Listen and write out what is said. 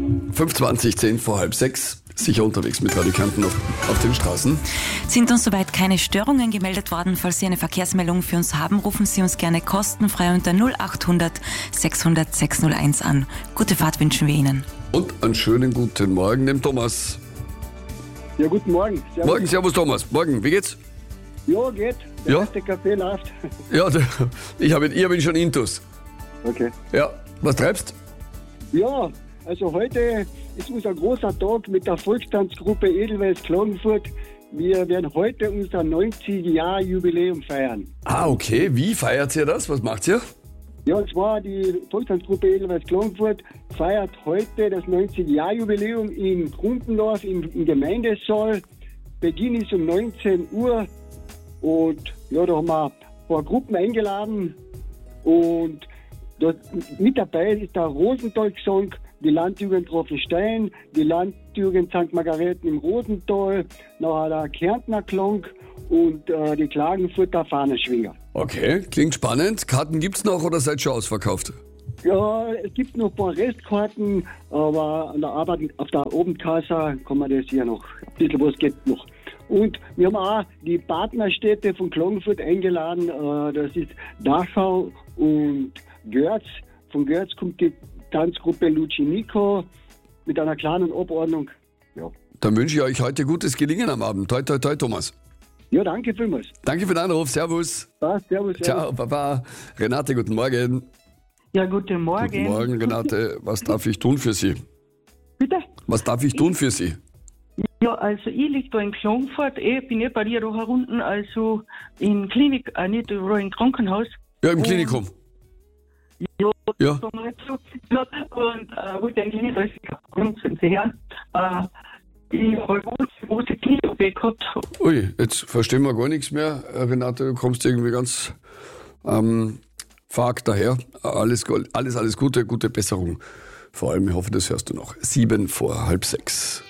5:20, 10 vor halb 6. Sicher unterwegs mit Radio Kärnten auf den Straßen. Sind uns soweit keine Störungen gemeldet worden? Falls Sie eine Verkehrsmeldung für uns haben, rufen Sie uns gerne kostenfrei unter 0800 600 601 an. Gute Fahrt wünschen wir Ihnen. Und einen schönen guten Morgen dem Thomas. Ja, guten Morgen. Servus. Morgen, servus Thomas. Morgen, wie geht's? Ja, geht. Der Ja? erste Kaffee läuft. Ja, ich hab ihn schon intus. Okay. Ja, was treibst? Ja, also heute ist unser großer Tag mit der Volkstanzgruppe Edelweiss Klagenfurt. Wir werden heute unser 90-Jahr-Jubiläum feiern. Ah, okay. Wie feiert ihr das? Was macht ihr? Ja, und zwar die Volkstanzgruppe Edelweiss Klagenfurt feiert heute das 90-Jahr-Jubiläum in Grundendorf im Gemeindesaal. Beginn ist um 19 Uhr und ja, da haben wir ein paar Gruppen eingeladen und dort mit dabei ist der Rosenthal-Gesang, die Landjugend Rothenstein, die Landjugend St. Margareten im Rosenthal, nachher der Kärntner Klang und die Klagenfurter Fahnenschwinger. Okay, klingt spannend. Karten gibt's noch oder seid schon ausverkauft? Ja, es gibt noch ein paar Restkarten, aber an der Arbeit auf der Abendkasse kann man das hier noch. Ein bisschen was geht noch. Und wir haben auch die Partnerstädte von Klagenfurt eingeladen. Das ist Dachau und Görz. Von Görz kommt die Tanzgruppe Lucinico mit einer kleinen Abordnung. Ja. Dann wünsche ich euch heute gutes Gelingen am Abend. Toi, toi, toi, Thomas. Ja, danke vielmals. Danke für den Anruf. Servus. Passt, servus. Ciao, Baba. Renate, guten Morgen. Ja, guten Morgen. Guten Morgen, Renate. Was darf ich tun für Sie? Bitte? Was darf ich tun für Sie? Ja, also ich liege da in Klagenfurt, bin bei dir da herunten, also in Klinik, nicht im Krankenhaus. Ja, im Klinikum. Ja, Ja. sagen wir nicht so. Ja, und wollte eigentlich nicht, dass Sie hören. Ich habe eine große Knie-OP gehabt. Ui, jetzt verstehen wir gar nichts mehr. Renate, du kommst irgendwie ganz vag daher. Alles Gute, gute Besserung. Vor allem, ich hoffe, das hörst du noch. 7 vor halb 6.